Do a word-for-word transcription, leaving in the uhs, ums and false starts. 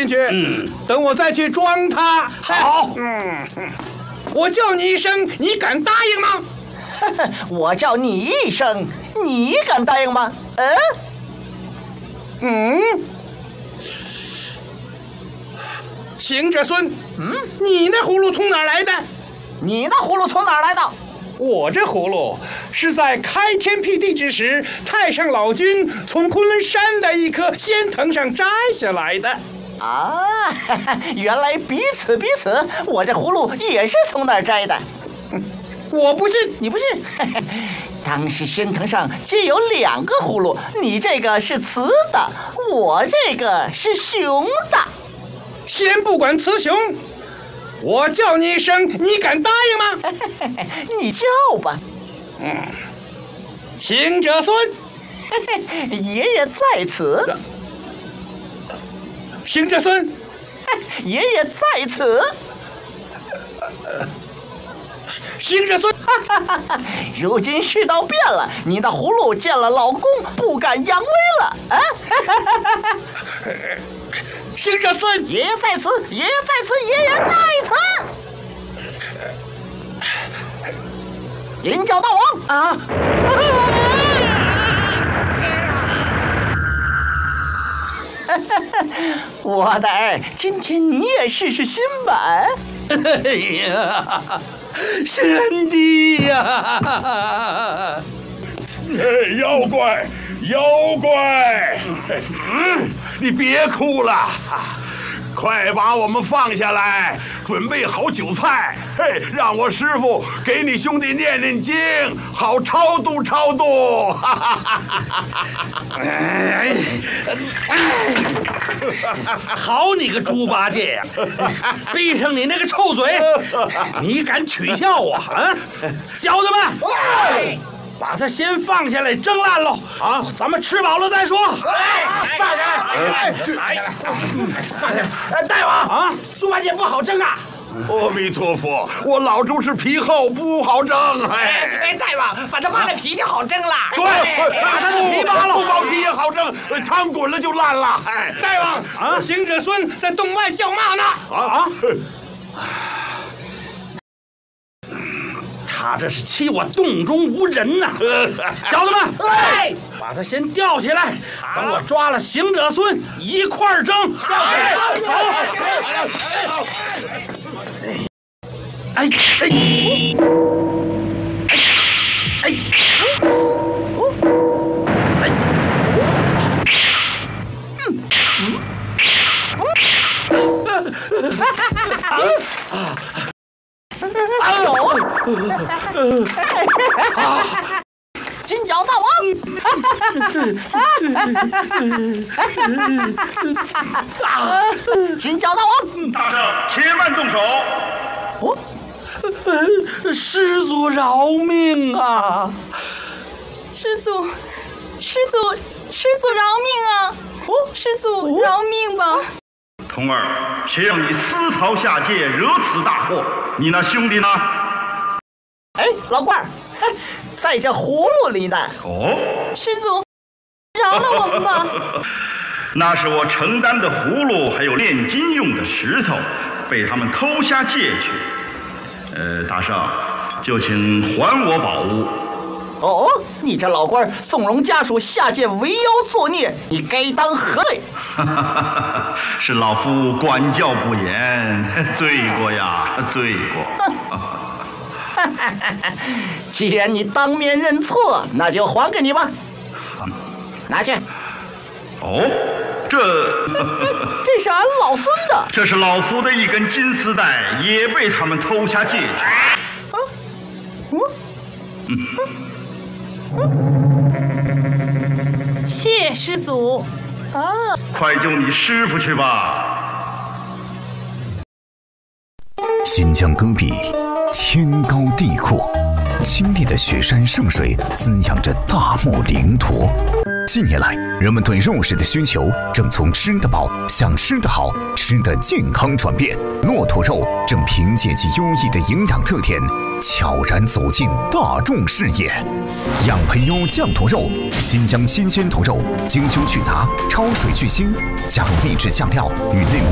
进去。 嗯， 等我再去装它。 好。 嗯，我叫你一声，你敢答应吗？ 我叫你一声，你敢答应吗？嗯嗯。行者孙，嗯，你那葫芦从哪儿来的？ 你那葫芦从哪儿来的？ 我这葫芦是在开天辟地之时，太上老君从昆仑山的一棵仙藤上摘下来的。 啊，原来彼此彼此，我这葫芦也是从那儿摘的。 我不信， 你不信？当时仙藤上皆有两个葫芦，你这个是雌的，我这个是雄的。 先不管雌雄，我叫你一声，你敢答应吗？ 你叫吧。 嗯，行者孙， 爷爷在此。 行者孙， 爷爷在此。 行者孙， 如今世道变了，你的葫芦见了老公不敢扬威了啊！ 行者孙， 爷爷在此，爷爷在此，爷爷在此。银角大王啊！我的儿，今天你也试试新版。 哎呀，贤弟呀！ 哎，妖怪，妖怪！嗯，你别哭了，快把我们放下来，准备好酒菜，嘿，让我师傅给你兄弟念念经，好超度超度。 哎，好你个猪八戒呀！闭上你那个臭嘴！你敢取笑我啊？小子们，把他先放下来蒸烂喽！啊，咱们吃饱了再说。 哎，放下来！哎，放下来！大王啊，猪八戒不好蒸啊！ 阿弥陀佛，我老猪是皮厚，不好蒸。 哎哎，大王，把它扒了皮就好蒸了。 对，把它的皮扒了，不包皮也好蒸，汤滚了就烂了。哎， 大王啊，行者孙在洞外叫骂呢。 啊！ 他这是欺我洞中无人呐！小子们， 哎， 把他先吊起来，等我抓了行者孙一块儿蒸。 哎， 走！哎哎哎哎！ 哎呦！金角大王！金角大王！ 大圣，且慢动手！ 哦， 师祖饶命啊！ 师祖，师祖，师祖饶命啊！哦，师祖饶命吧！ 童儿，谁让你私逃下界，惹此大祸？你那兄弟呢？ 哎，老官儿，在这葫芦里呢。 哦， 师祖，饶了我们吧！ 那是我承担的葫芦，还有炼金用的石头，被他们偷下界去。呃，大圣，就请还我宝物。 哦，你这老官纵容家属下界为妖作孽，你该当何罪？ 是老夫管教不严，罪过呀，罪过。 既然你当面认错，那就还给你吧，拿去。 哦，这这是俺老孙的。 这是老夫的一根金丝带，也被他们偷下界去。 啊，我， 嗯。 谢师祖。 啊， 快救你师傅去吧。 新疆戈壁，天高地阔，清冽的雪山圣水滋养着大漠领土。近年来，人们对肉食的需求正从吃得饱向吃得好、吃得健康转变。骆驼肉正凭借其优异的营养特点，悄然走进大众视野。养培优降驼肉，新疆新鲜驼肉，精修去杂，焯水去腥，加入秘制酱料与内蒙